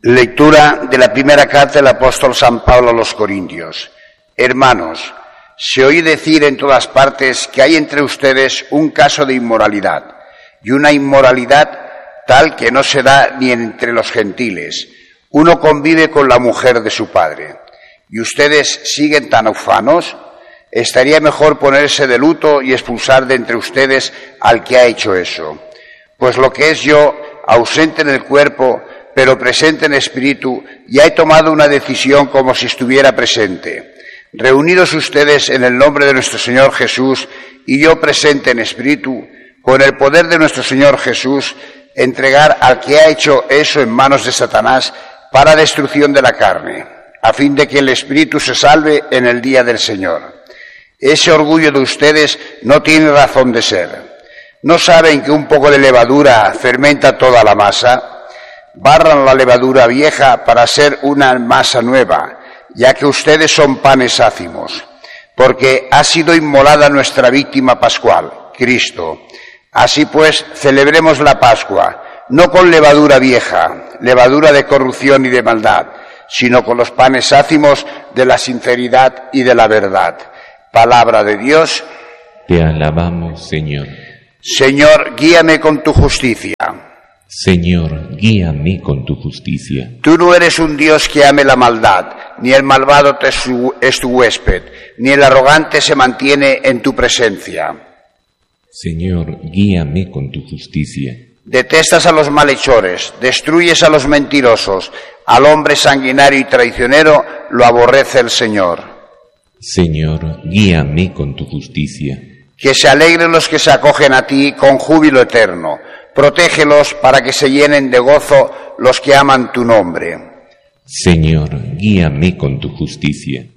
Lectura de la primera carta del apóstol San Pablo a los Corintios. Hermanos, se oye decir en todas partes que hay entre ustedes un caso de inmoralidad, y una inmoralidad tal que no se da ni entre los gentiles. Uno convive con la mujer de su padre. ¿Y ustedes siguen tan ufanos? Estaría mejor ponerse de luto y expulsar de entre ustedes al que ha hecho eso. Pues lo que es yo, ausente en el cuerpo, pero presente en espíritu, ya he tomado una decisión como si estuviera presente. Reunidos ustedes en el nombre de nuestro Señor Jesús y yo presente en espíritu, con el poder de nuestro Señor Jesús, entregar al que ha hecho eso en manos de Satanás para destrucción de la carne, a fin de que el espíritu se salve en el día del Señor. Ese orgullo de ustedes no tiene razón de ser. ¿No saben que un poco de levadura fermenta toda la masa? Barran la levadura vieja para hacer una masa nueva, ya que ustedes son panes ácimos, porque ha sido inmolada nuestra víctima pascual, Cristo. Así pues, celebremos la Pascua, no con levadura vieja, levadura de corrupción y de maldad, sino con los panes ácimos de la sinceridad y de la verdad. Palabra de Dios. Te alabamos, Señor. Señor, guíame con tu justicia. Señor, guíame con tu justicia. Tú no eres un Dios que ame la maldad, ni el malvado es tu huésped, ni el arrogante se mantiene en tu presencia. Señor, guíame con tu justicia. Detestas a los malhechores, destruyes a los mentirosos, al hombre sanguinario y traicionero lo aborrece el Señor. Señor, guíame con tu justicia. Que se alegren los que se acogen a ti con júbilo eterno. Protégelos para que se llenen de gozo los que aman tu nombre. Señor, guíame con tu justicia.